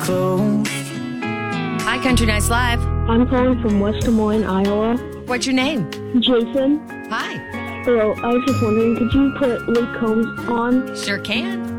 close. Hi, Country Nights Live. I'm calling from West Des Moines, Iowa. What's your name? Jason. Hi. Hello, I was just wondering, could you put Luke Combs on? Sure can.